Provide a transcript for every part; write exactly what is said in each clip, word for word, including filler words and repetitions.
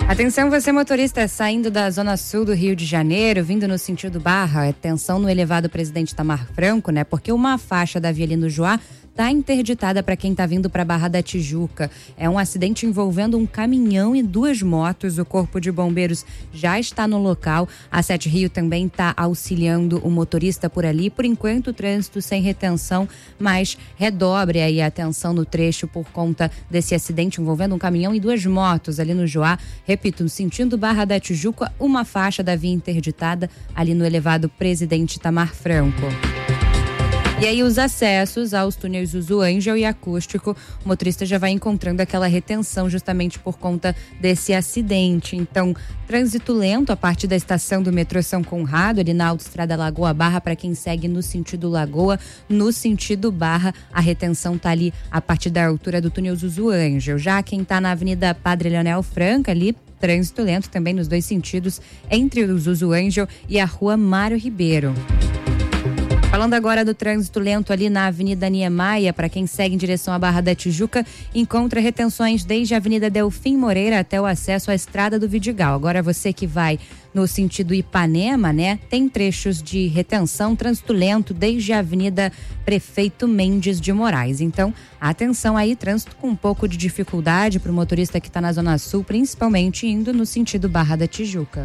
Atenção, você motorista saindo da zona sul do Rio de Janeiro, vindo no sentido Barra, atenção no elevado Presidente Itamar Franco, né? Porque uma faixa da via ali no Joá está interditada para quem está vindo para a Barra da Tijuca. É um acidente envolvendo um caminhão e duas motos. O Corpo de Bombeiros já está no local. A Sete Rio também está auxiliando o motorista por ali. Por enquanto, o trânsito sem retenção, mas redobre aí a atenção no trecho por conta desse acidente envolvendo um caminhão e duas motos ali no Joá. Repito, no sentido Barra da Tijuca, uma faixa da via interditada ali no elevado Presidente Itamar Franco. E aí os acessos aos túneis Uso Ângel e Acústico, o motorista já vai encontrando aquela retenção justamente por conta desse acidente. Então, trânsito lento a partir da estação do metrô São Conrado, ali na Autoestrada Lagoa Barra, para quem segue no sentido Lagoa, no sentido Barra, a retenção tá ali a partir da altura do túnel Uso Ângel. Já quem tá na Avenida Padre Leonel Franca, ali, trânsito lento também nos dois sentidos, entre o Uso Ângel e a Rua Mário Ribeiro. Falando agora do trânsito lento ali na Avenida Niemeyer, para quem segue em direção à Barra da Tijuca, encontra retenções desde a Avenida Delfim Moreira até o acesso à Estrada do Vidigal. Agora você que vai no sentido Ipanema, né, tem trechos de retenção, trânsito lento desde a Avenida Prefeito Mendes de Moraes. Então, atenção aí, trânsito com um pouco de dificuldade para o motorista que está na Zona Sul, principalmente indo no sentido Barra da Tijuca.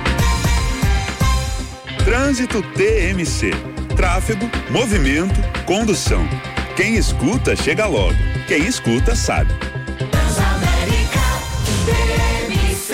Trânsito T M C. Tráfego, movimento, condução. Quem escuta, chega logo. Quem escuta, sabe. Transamérica T M C.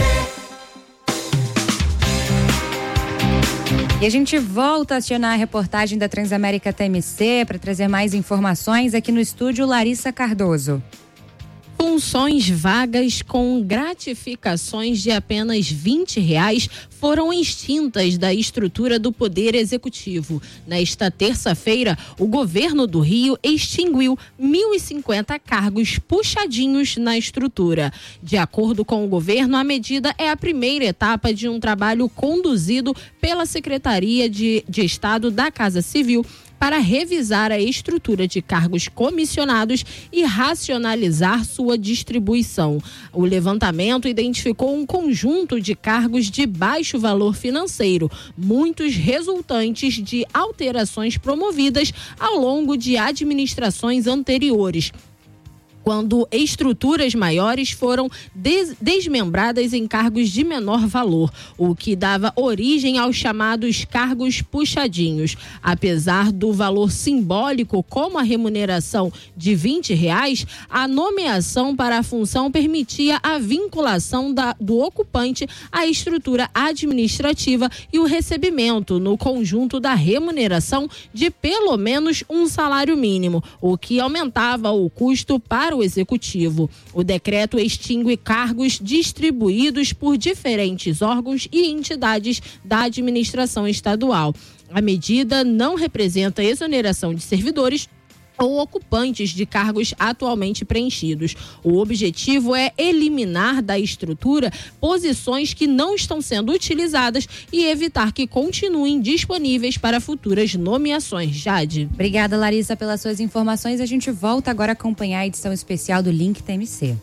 E a gente volta a acionar a reportagem da Transamérica T M C para trazer mais informações aqui no estúdio. Larissa Cardoso. Funções vagas com gratificações de apenas vinte reais foram extintas da estrutura do Poder Executivo. Nesta terça-feira, o governo do Rio extinguiu mil e cinquenta cargos puxadinhos na estrutura. De acordo com o governo, a medida é a primeira etapa de um trabalho conduzido pela Secretaria de, de Estado da Casa Civil para revisar a estrutura de cargos comissionados e racionalizar sua distribuição. O levantamento identificou um conjunto de cargos de baixo valor financeiro, muitos resultantes de alterações promovidas ao longo de administrações anteriores, quando estruturas maiores foram des- desmembradas em cargos de menor valor, o que dava origem aos chamados cargos puxadinhos. Apesar do valor simbólico, como a remuneração de vinte reais, a nomeação para a função permitia a vinculação da, do ocupante à estrutura administrativa e o recebimento no conjunto da remuneração de pelo menos um salário mínimo, o que aumentava o custo para o executivo. O decreto extingue cargos distribuídos por diferentes órgãos e entidades da administração estadual. A medida não representa exoneração de servidores ou ocupantes de cargos atualmente preenchidos. O objetivo é eliminar da estrutura posições que não estão sendo utilizadas e evitar que continuem disponíveis para futuras nomeações. Jade. Obrigada, Larissa, pelas suas informações. A gente volta agora a acompanhar a edição especial do Link T M C.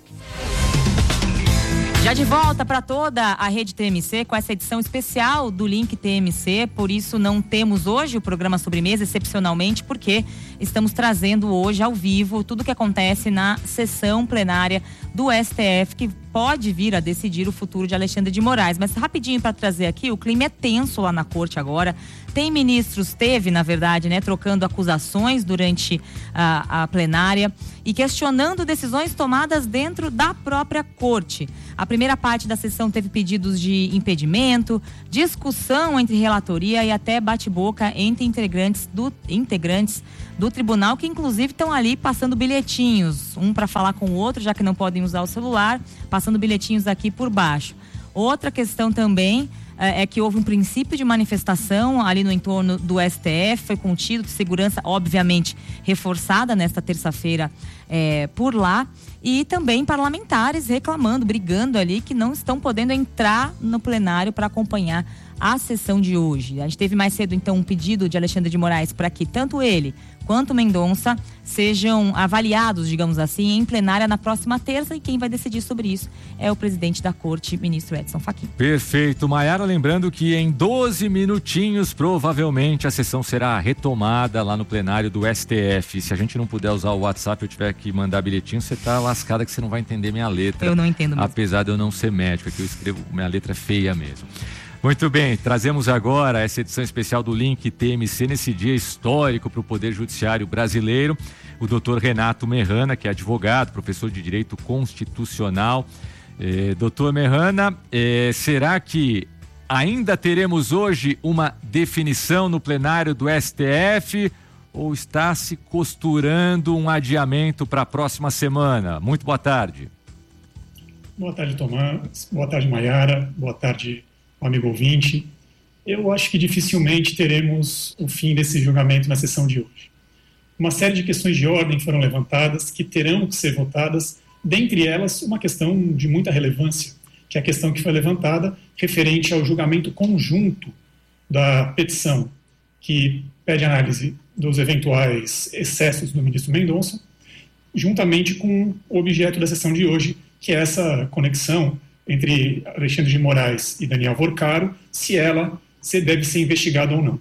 Já de volta para toda a rede T M C com essa edição especial do Link T M C, por isso não temos hoje o programa Sobremesa, excepcionalmente, porque estamos trazendo hoje ao vivo tudo o que acontece na sessão plenária do S T F, que pode vir a decidir o futuro de Alexandre de Moraes. Mas rapidinho para trazer aqui, o clima é tenso lá na corte agora. Tem ministros, teve na verdade, né, trocando acusações durante a, a plenária e questionando decisões tomadas dentro da própria corte. A primeira parte da sessão teve pedidos de impedimento, discussão entre relatoria e até bate-boca entre integrantes do, integrantes do tribunal, que inclusive estão ali passando bilhetinhos, um para falar com o outro, já que não podem usar o celular, passando bilhetinhos aqui por baixo. Outra questão também é que houve um princípio de manifestação ali no entorno do S T F, foi contido, de segurança obviamente reforçada nesta terça-feira é, por lá, e também parlamentares reclamando, brigando ali, que não estão podendo entrar no plenário para acompanhar a sessão de hoje. A gente teve mais cedo então um pedido de Alexandre de Moraes para que tanto ele quanto Mendonça sejam avaliados, digamos assim, em plenária na próxima terça, e quem vai decidir sobre isso é o presidente da Corte, ministro Edson Fachin. Perfeito, Maiara, lembrando que em doze minutinhos provavelmente a sessão será retomada lá no plenário do S T F. Se a gente não puder usar o WhatsApp, eu tiver que mandar bilhetinho, você tá lascada que você não vai entender minha letra. Eu não entendo mesmo. Apesar de eu não ser médico, é que eu escrevo, minha letra é feia mesmo. Muito bem, trazemos agora essa edição especial do Link T M C nesse dia histórico para o Poder Judiciário brasileiro. O doutor Renato Merrana, que é advogado, professor de Direito Constitucional. Eh, doutor Merrana, eh, será que ainda teremos hoje uma definição no plenário do S T F ou está se costurando um adiamento para a próxima semana? Muito boa tarde. Boa tarde, Tomás. Boa tarde, Maiara. Boa tarde, amigo ouvinte. Eu acho que dificilmente teremos o fim desse julgamento na sessão de hoje. Uma série de questões de ordem foram levantadas que terão que ser votadas, dentre elas uma questão de muita relevância, que é a questão que foi levantada referente ao julgamento conjunto da petição que pede análise dos eventuais excessos do ministro Mendonça, juntamente com o objeto da sessão de hoje, que é essa conexão entre Alexandre de Moraes e Daniel Vorcaro, se ela se deve ser investigada ou não.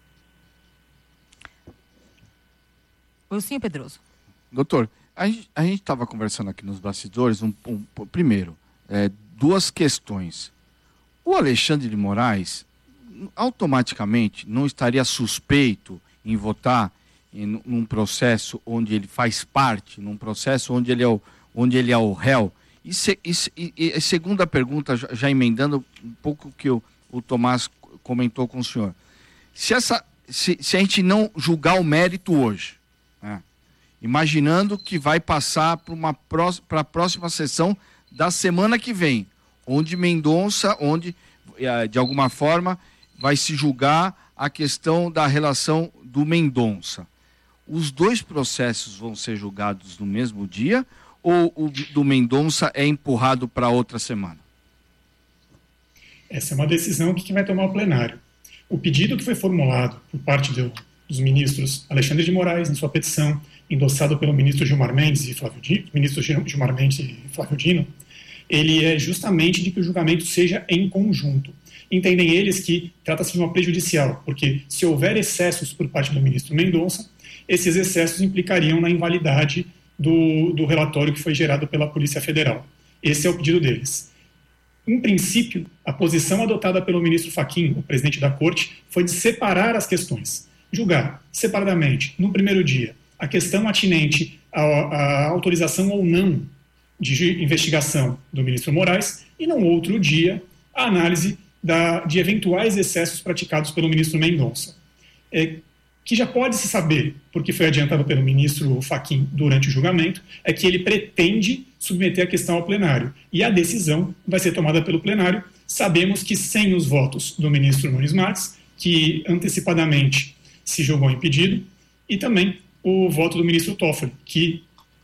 Wilson Pedroso. Doutor, a gente a estava conversando aqui nos bastidores, um, um, primeiro, é, duas questões. O Alexandre de Moraes, automaticamente, não estaria suspeito em votar em um processo onde ele faz parte, num processo onde ele é o, onde ele é o réu? E, se, e, e, e segunda pergunta, já, já emendando um pouco o que o, o Tomás comentou com o senhor. Se, essa, se, se a gente não julgar o mérito hoje, né, imaginando que vai passar para a próxima sessão da semana que vem, onde Mendonça, onde de alguma forma vai se julgar a questão da relação do Mendonça. Os dois processos vão ser julgados no mesmo dia ou o do Mendonça é empurrado para outra semana? Essa é uma decisão que vai tomar o plenário. O pedido que foi formulado por parte do, dos ministros Alexandre de Moraes, em sua petição, endossado pelo ministro Gilmar Mendes e Flávio Dino, ministro Gilmar Mendes e Flávio Dino, ele é justamente de que o julgamento seja em conjunto. Entendem eles que trata-se de uma prejudicial, porque se houver excessos por parte do ministro Mendonça, esses excessos implicariam na invalidade do, do relatório que foi gerado pela Polícia Federal. Esse é o pedido deles. Em princípio, a posição adotada pelo ministro Fachin, o presidente da Corte, foi de separar as questões. Julgar separadamente, no primeiro dia, a questão atinente à, à autorização ou não de investigação do ministro Moraes e, no outro dia, a análise da, de eventuais excessos praticados pelo ministro Mendonça. É, que já pode se saber, porque foi adiantado pelo ministro Fachin durante o julgamento, é que ele pretende submeter a questão ao plenário. E a decisão vai ser tomada pelo plenário. Sabemos que sem os votos do ministro Nunes Marques, que antecipadamente se julgou impedido, e também o voto do ministro Toffoli, que,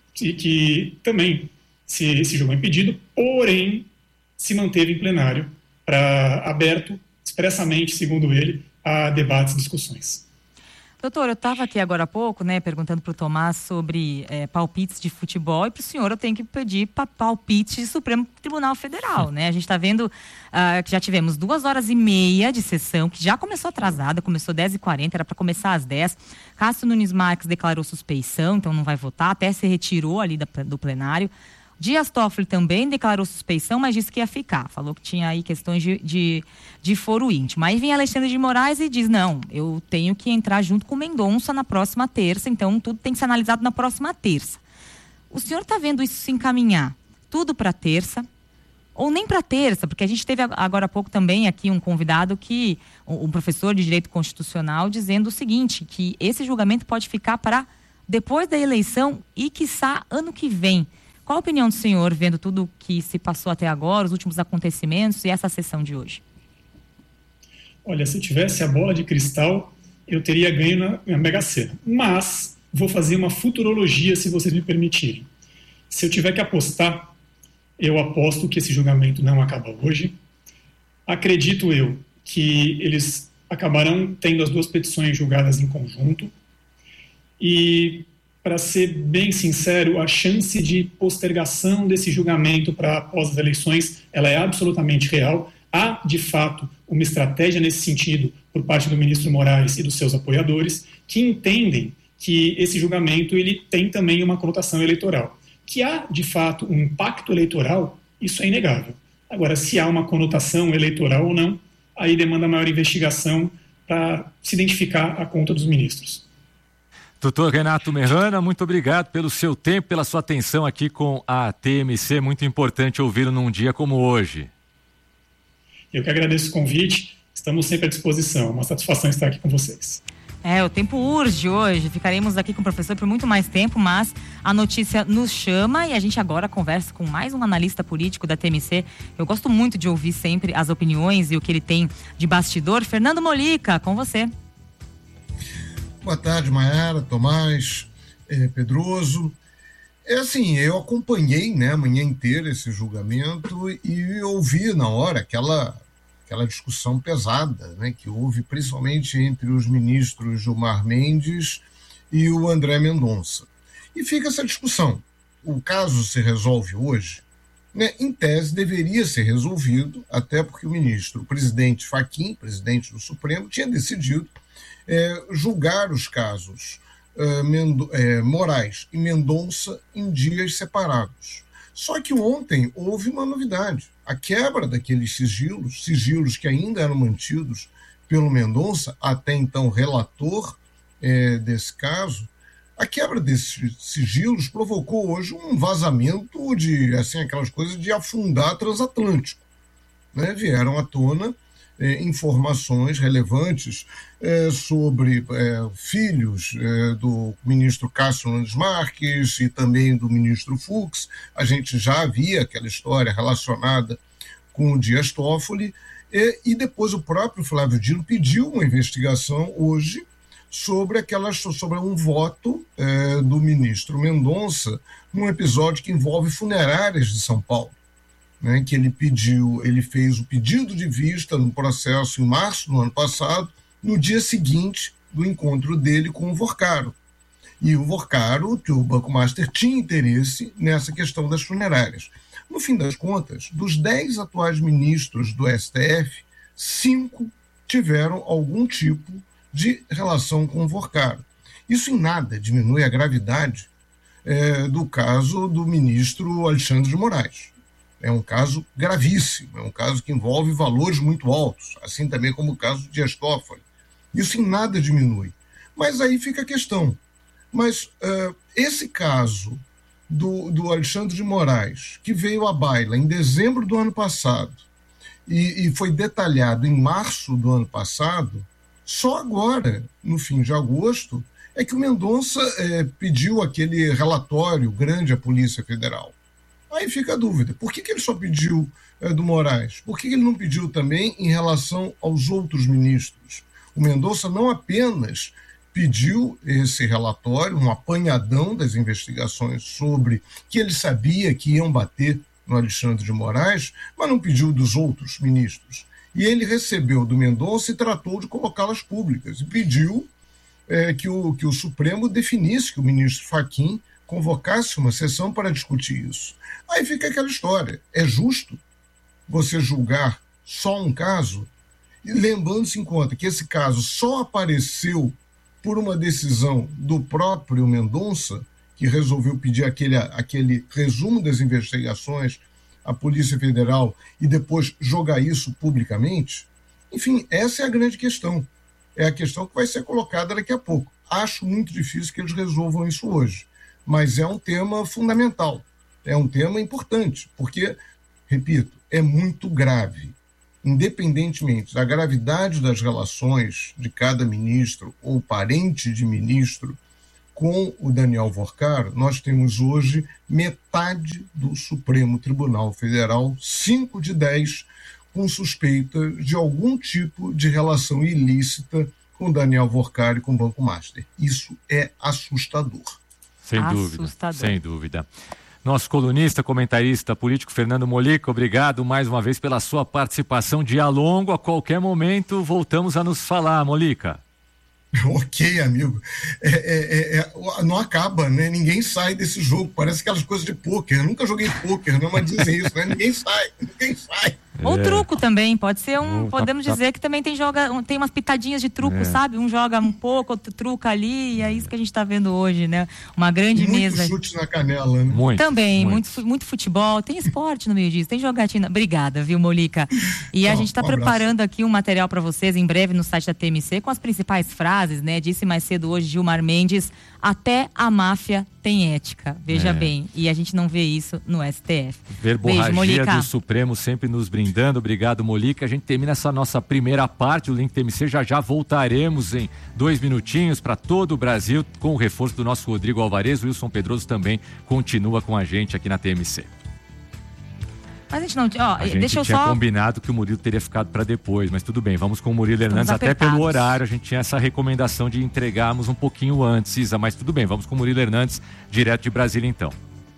que também se, se julgou impedido, porém se manteve em plenário para aberto, expressamente, segundo ele, a debates e discussões. Doutor, eu estava aqui agora há pouco, né, perguntando para o Tomás sobre é, palpites de futebol, e para o senhor eu tenho que pedir pa palpite de Supremo Tribunal Federal, né? A gente está vendo uh, que já tivemos duas horas e meia de sessão, que já começou atrasada, começou dez e quarenta, era para começar às dez. Cássio Nunes Marques declarou suspeição, então não vai votar, até se retirou ali da, do plenário. Dias Toffoli também declarou suspeição, mas disse que ia ficar. Falou que tinha aí questões de, de, de foro íntimo. Aí vem Alexandre de Moraes e diz, não, eu tenho que entrar junto com o Mendonça na próxima terça, então tudo tem que ser analisado na próxima terça. O senhor está vendo isso se encaminhar tudo para terça, ou nem para terça, porque a gente teve agora há pouco também aqui um convidado, que um professor de Direito Constitucional, dizendo o seguinte, que esse julgamento pode ficar para depois da eleição e, quiçá, ano que vem. Qual a opinião do senhor, vendo tudo que se passou até agora, os últimos acontecimentos e essa sessão de hoje? Olha, se eu tivesse a bola de cristal, eu teria ganho na, na Mega Sena. Mas vou fazer uma futurologia, se vocês me permitirem. Se eu tiver que apostar, eu aposto que esse julgamento não acaba hoje. Acredito eu que eles acabarão tendo as duas petições julgadas em conjunto. E, para ser bem sincero, a chance de postergação desse julgamento para após as eleições, ela é absolutamente real. Há, de fato, uma estratégia nesse sentido por parte do ministro Moraes e dos seus apoiadores, que entendem que esse julgamento ele tem também uma conotação eleitoral. Que há, de fato, um impacto eleitoral, isso é inegável. Agora, se há uma conotação eleitoral ou não, aí demanda maior investigação para se identificar a conta dos ministros. Doutor Renato Merrana, muito obrigado pelo seu tempo, pela sua atenção aqui com a T M C. Muito importante ouvi-lo num dia como hoje. Eu que agradeço o convite, estamos sempre à disposição. Uma satisfação estar aqui com vocês. É, o tempo urge hoje, ficaremos aqui com o professor por muito mais tempo, mas a notícia nos chama e a gente agora conversa com mais um analista político da T M C. Eu gosto muito de ouvir sempre as opiniões e o que ele tem de bastidor. Fernando Molica, com você. Boa tarde, Maiara, Tomás, eh, Pedroso. É assim, eu acompanhei, né, a manhã inteira esse julgamento e ouvi na hora aquela, aquela discussão pesada, né, que houve principalmente entre os ministros Gilmar Mendes e o André Mendonça. E fica essa discussão. O caso se resolve hoje, né, em tese deveria ser resolvido, até porque o ministro, o presidente Fachin, presidente do Supremo, tinha decidido é, julgar os casos Uh, Mendo, é, Moraes e Mendonça em dias separados. Só que ontem houve uma novidade. A quebra daqueles sigilos, sigilos que ainda eram mantidos pelo Mendonça, até então relator é, desse caso, a quebra desses sigilos provocou hoje um vazamento de, assim, aquelas coisas de afundar transatlântico. Né? Vieram à tona Eh, informações relevantes eh, sobre eh, filhos eh, do ministro Cássio Nunes Marques e também do ministro Fux. A gente já havia aquela história relacionada com o Dias Toffoli eh, e depois o próprio Flávio Dino pediu uma investigação hoje sobre, aquelas, sobre um voto eh, do ministro Mendonça num episódio que envolve funerárias de São Paulo. Né, que ele pediu, ele fez o pedido de vista no processo em março do ano passado, no dia seguinte do encontro dele com o Vorcaro. E o Vorcaro, que o Banco Master tinha interesse nessa questão das funerárias. No fim das contas, dos dez atuais ministros do S T F, cinco tiveram algum tipo de relação com o Vorcaro. Isso em nada diminui a gravidade é, do caso do ministro Alexandre de Moraes. É um caso gravíssimo, é um caso que envolve valores muito altos, assim também como o caso de Dias Toffoli. Isso em nada diminui. Mas aí fica a questão. Mas uh, esse caso do, do Alexandre de Moraes, que veio à baila em dezembro do ano passado e, e foi detalhado em março do ano passado, só agora, no fim de agosto, é que o Mendonça eh, pediu aquele relatório grande à Polícia Federal. Aí fica a dúvida, por que, que ele só pediu é, do Moraes? Por que, que ele não pediu também em relação aos outros ministros? O Mendonça não apenas pediu esse relatório, um apanhadão das investigações sobre que ele sabia que iam bater no Alexandre de Moraes, mas não pediu dos outros ministros. E ele recebeu do Mendonça e tratou de colocá-las públicas, e pediu é, que, o, que o Supremo definisse que o ministro Fachin convocasse uma sessão para discutir isso. Aí fica aquela história, é justo você julgar só um caso, lembrando-se em conta que esse caso só apareceu por uma decisão do próprio Mendonça, que resolveu pedir aquele, aquele resumo das investigações à Polícia Federal e depois jogar isso publicamente? Enfim, essa é a grande questão. É a questão que vai ser colocada daqui a pouco. Acho muito difícil que eles resolvam isso hoje, mas é um tema fundamental, é um tema importante, porque, repito, é muito grave. Independentemente da gravidade das relações de cada ministro ou parente de ministro com o Daniel Vorcaro, nós temos hoje metade do Supremo Tribunal Federal, cinco de dez, com suspeita de algum tipo de relação ilícita com Daniel Vorcaro e com o Banco Master. Isso é assustador. Sem dúvida, sem dúvida. Nosso colunista, comentarista político Fernando Molica, obrigado mais uma vez pela sua participação. Dia longo, a qualquer momento voltamos a nos falar, Molica. Ok, amigo. É, é, é, não acaba, né? Ninguém sai desse jogo. Parece aquelas coisas de pôquer. Eu nunca joguei pôquer, não, mas dizem isso, né? Ninguém sai, ninguém sai. Ou É. truco também, pode ser um. Oh, podemos tá- tá- dizer que também tem, joga, um- tem umas pitadinhas de truco, É. sabe? Um joga um pouco, outro truca ali, e é isso que a gente tá vendo hoje, né? Uma grande Muito mesa. chute na canela, né? Muito. Também, muito. muito, fu- muito futebol, tem esporte no meio disso, tem jogatina. Obrigada, viu, Molica? E a Ó, gente está um abraço. preparando aqui um material para vocês em breve no site da T M C com as principais frases, né? Disse mais cedo hoje Gilmar Mendes, até a máfia tem ética. Veja É. bem, e a gente não vê isso no S T F. Beijo, Verborragia Molica. do Supremo sempre nos brindando. Obrigado, Molica. A gente termina essa nossa primeira parte, o Link T M C. Já já voltaremos em dois minutinhos para todo o Brasil com o reforço do nosso Rodrigo Alvarez. O Wilson Pedroso também continua com a gente aqui na T M C. Mas a gente não. Ó, A gente deixa eu tinha só. combinado que o Murilo teria ficado para depois, mas tudo bem, vamos com o Murilo Hernandes, até apertados. pelo horário. A gente tinha essa recomendação de entregarmos um pouquinho antes, Isa, mas tudo bem, vamos com o Murilo Hernandes, direto de Brasília então.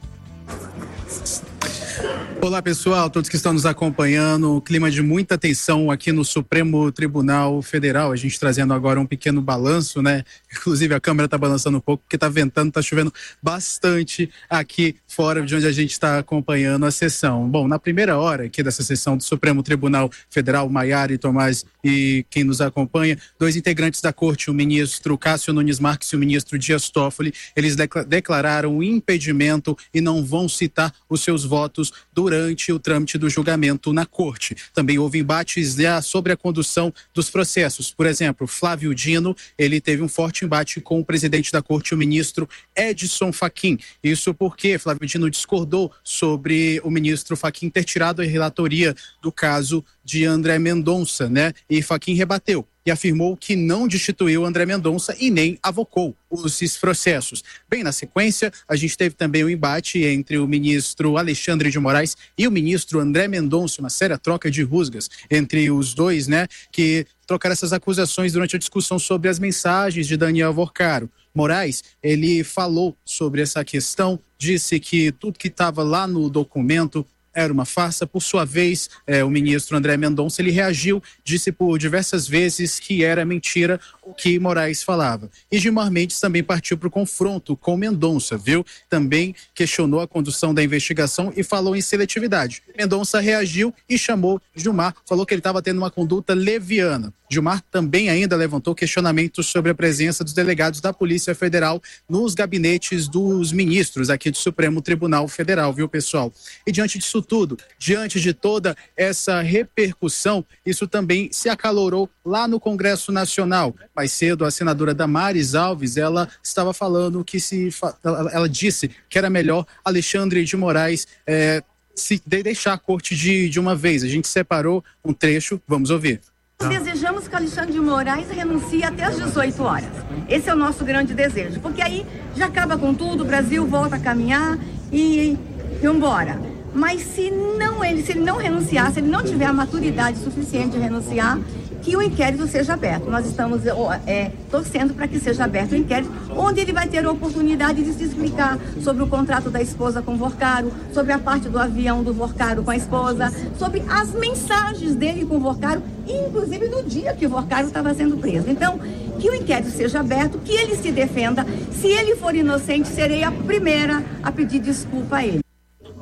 Olá pessoal, todos que estão nos acompanhando, clima de muita tensão aqui no Supremo Tribunal Federal, a gente trazendo agora um pequeno balanço, né? Inclusive a câmera está balançando um pouco porque está ventando, está chovendo bastante aqui fora de onde a gente está acompanhando a sessão. Bom, na primeira hora aqui dessa sessão do Supremo Tribunal Federal, Maiara e Tomás e quem nos acompanha, dois integrantes da corte, o ministro Cássio Nunes Marques e o ministro Dias Toffoli, eles decla- declararam o impedimento e não vão citar os seus votos durante o trâmite do julgamento na corte. Também houve embates já sobre a condução dos processos. Por exemplo, Flávio Dino, ele teve um forte embate com o presidente da corte, o ministro Edson Fachin. Isso porque Flávio Dino discordou sobre o ministro Fachin ter tirado a relatoria do caso de André Mendonça, né? E Fachin rebateu e afirmou que não destituiu André Mendonça e nem avocou os processos. Bem, na sequência, a gente teve também um embate entre o ministro Alexandre de Moraes e o ministro André Mendonça, uma séria troca de rusgas entre os dois, né? Que trocaram essas acusações durante a discussão sobre as mensagens de Daniel Vorcaro. Moraes, ele falou sobre essa questão, disse que tudo que estava lá no documento era uma farsa. Por sua vez, eh, o ministro André Mendonça, ele reagiu, disse por diversas vezes que era mentira o que Moraes falava. E Gilmar Mendes também partiu para o confronto com Mendonça, viu? Também questionou a condução da investigação e falou em seletividade. Mendonça reagiu e chamou Gilmar, falou que ele estava tendo uma conduta leviana. Gilmar também ainda levantou questionamentos sobre a presença dos delegados da Polícia Federal nos gabinetes dos ministros aqui do Supremo Tribunal Federal, viu, pessoal? E diante disso tudo, diante de toda essa repercussão, isso também se acalorou lá no Congresso Nacional. Mais cedo, a senadora Damares Alves, ela estava falando que se... Ela, ela disse que era melhor Alexandre de Moraes é, se de deixar a corte de, de uma vez. A gente separou um trecho, vamos ouvir. Desejamos que Alexandre de Moraes renuncie até às dezoito horas. Esse é o nosso grande desejo, porque aí já acaba com tudo, o Brasil volta a caminhar e e embora. Mas se não ele, se ele não renunciar, se ele não tiver a maturidade suficiente de renunciar, que o inquérito seja aberto. Nós estamos é, torcendo para que seja aberto o inquérito, onde ele vai ter a oportunidade de se explicar sobre o contrato da esposa com o Vorcaro, sobre a parte do avião do Vorcaro com a esposa, sobre as mensagens dele com o Vorcaro, inclusive no dia que o Vorcaro estava sendo preso. Então, que o inquérito seja aberto, que ele se defenda. Se ele for inocente, serei a primeira a pedir desculpa a ele.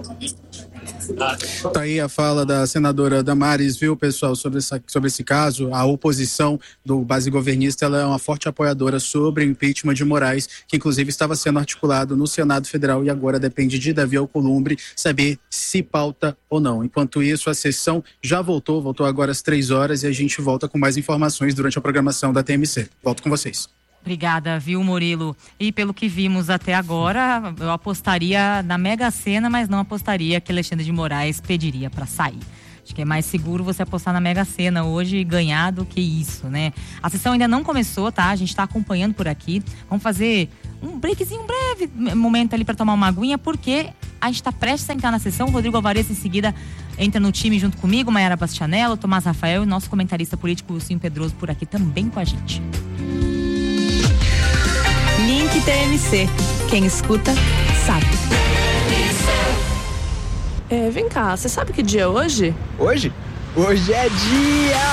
Tá aí a fala da senadora Damares, viu, pessoal, sobre, essa, sobre esse caso. A oposição do base governista, ela é uma forte apoiadora sobre o impeachment de Moraes, que inclusive estava sendo articulado no Senado Federal e agora depende de Davi Alcolumbre saber se pauta ou não. Enquanto isso, a sessão já voltou, voltou agora às três horas e a gente volta com mais informações durante a programação da T M C. Volto com vocês. Obrigada, viu, Murilo? E pelo que vimos até agora, eu apostaria na Mega Sena, mas não apostaria que Alexandre de Moraes pediria para sair. Acho que é mais seguro você apostar na Mega Sena hoje e ganhar do que isso, né? A sessão ainda não começou, tá? A gente tá acompanhando por aqui. Vamos fazer um breakzinho, um breve momento ali para tomar uma aguinha, porque a gente tá prestes a entrar na sessão. O Rodrigo Alvarez em seguida entra no time junto comigo, Maiara Bastianello, Tomás Rafael e nosso comentarista político, Wilson Pedroso, por aqui também com a gente. Link T M C. Quem escuta, sabe. É, vem cá, você sabe que dia é hoje? Hoje? Hoje é dia...